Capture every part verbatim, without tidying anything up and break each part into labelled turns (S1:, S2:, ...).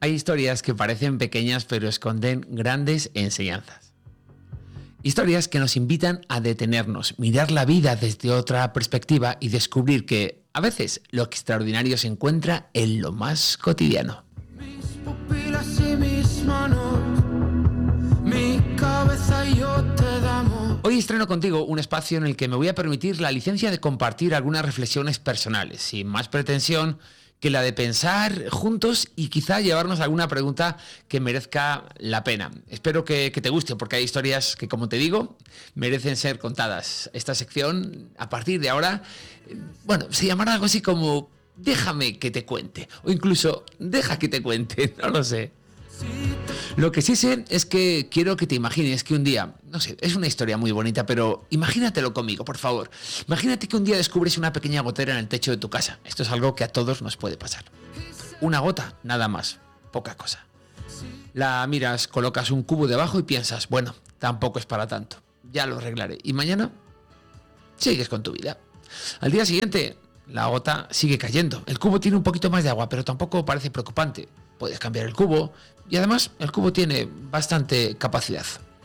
S1: Hay historias que parecen pequeñas pero esconden grandes enseñanzas. Historias que nos invitan a detenernos, mirar la vida desde otra perspectiva y descubrir que, a veces, lo extraordinario se encuentra en lo más cotidiano.
S2: Mis pupilas y mis manos, mi cabeza y yo te damos.
S1: Hoy estreno contigo un espacio en el que me voy a permitir la licencia de compartir algunas reflexiones personales, sin más pretensión que la de pensar juntos y quizá llevarnos a alguna pregunta que merezca la pena. Espero que, que te guste, porque hay historias que, como te digo, merecen ser contadas. Esta sección, a partir de ahora, bueno, se llamará algo así como déjame que te cuente, o incluso deja que te cuente, no lo sé. Lo que sí sé es que quiero que te imagines que un día, no sé, es una historia muy bonita, pero imagínatelo conmigo, por favor. Imagínate que un día descubres una pequeña gotera en el techo de tu casa. Esto es algo que a todos nos puede pasar. Una gota, nada más, poca cosa. La miras, colocas un cubo debajo y piensas, bueno, tampoco es para tanto, ya lo arreglaré. Y mañana sigues con tu vida. Al día siguiente, la gota sigue cayendo. El cubo tiene un poquito más de agua, pero tampoco parece preocupante. Puedes cambiar el cubo y además el cubo tiene bastante capacidad.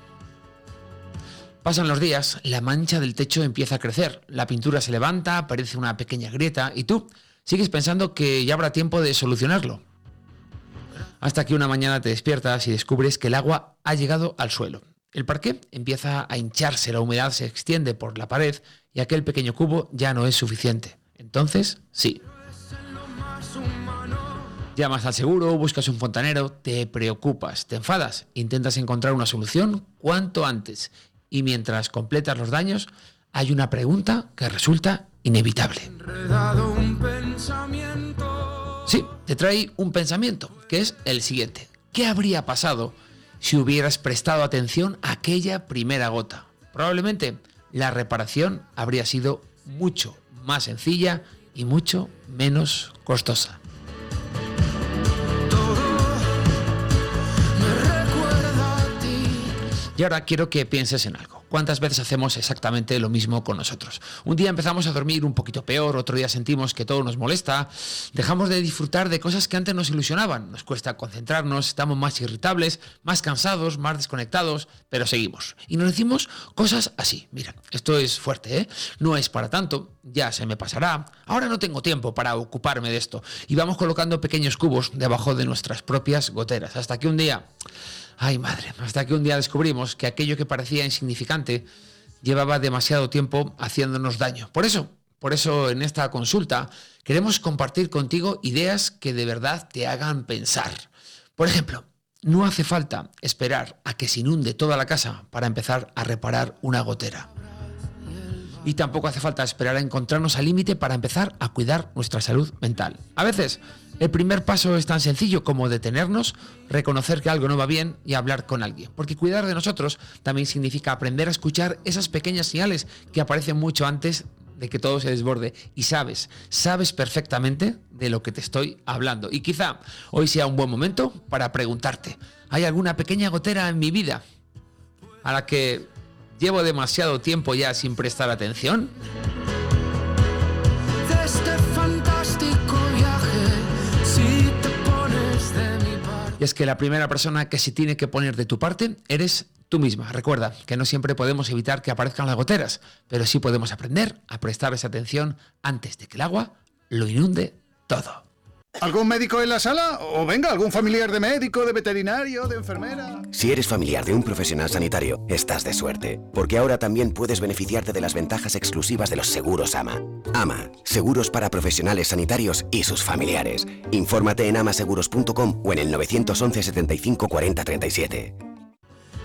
S1: Pasan los días, la mancha del techo empieza a crecer, la pintura se levanta, aparece una pequeña grieta y tú sigues pensando que ya habrá tiempo de solucionarlo. Hasta que una mañana te despiertas y descubres que el agua ha llegado al suelo. El parqué empieza a hincharse, la humedad se extiende por la pared y aquel pequeño cubo ya no es suficiente. Entonces, sí. Llamas al seguro, buscas un fontanero, te preocupas, te enfadas, intentas encontrar una solución cuanto antes. Y mientras completas los daños, hay una pregunta que resulta inevitable. Sí, te trae un pensamiento, que es el siguiente. ¿Qué habría pasado si hubieras prestado atención a aquella primera gota? Probablemente la reparación habría sido mucho más sencilla y mucho menos costosa. Y ahora quiero que pienses en algo. ¿Cuántas veces hacemos exactamente lo mismo con nosotros? Un día empezamos a dormir un poquito peor, otro día sentimos que todo nos molesta, dejamos de disfrutar de cosas que antes nos ilusionaban, nos cuesta concentrarnos, estamos más irritables, más cansados, más desconectados, pero seguimos. Y nos decimos cosas así. Mira, esto es fuerte, ¿eh? No es para tanto, ya se me pasará, ahora no tengo tiempo para ocuparme de esto. Y vamos colocando pequeños cubos debajo de nuestras propias goteras, hasta que un día... Ay, madre, hasta que un día descubrimos que aquello que parecía insignificante llevaba demasiado tiempo haciéndonos daño. Por eso, por eso en esta consulta queremos compartir contigo ideas que de verdad te hagan pensar. Por ejemplo, no hace falta esperar a que se inunde toda la casa para empezar a reparar una gotera. Y tampoco hace falta esperar a encontrarnos al límite para empezar a cuidar nuestra salud mental. A veces, el primer paso es tan sencillo como detenernos, reconocer que algo no va bien y hablar con alguien. Porque cuidar de nosotros también significa aprender a escuchar esas pequeñas señales que aparecen mucho antes de que todo se desborde. Y sabes, sabes perfectamente de lo que te estoy hablando. Y quizá hoy sea un buen momento para preguntarte, ¿hay alguna pequeña gotera en mi vida a la que llevo demasiado tiempo ya sin prestar atención?
S2: De este fantástico viaje, si te pones de mi parte.
S1: Y es que la primera persona que se tiene que poner de tu parte eres tú misma. Recuerda que no siempre podemos evitar que aparezcan las goteras, pero sí podemos aprender a prestarles atención antes de que el agua lo inunde todo.
S3: ¿Algún médico en la sala? O venga, algún familiar de médico, de veterinario, de enfermera.
S4: Si eres familiar de un profesional sanitario, estás de suerte, porque ahora también puedes beneficiarte de las ventajas exclusivas de los seguros A M A. A M A, seguros para profesionales sanitarios y sus familiares. Infórmate en amaseguros punto com o en el nueve once setenta y cinco cuarenta treinta y siete.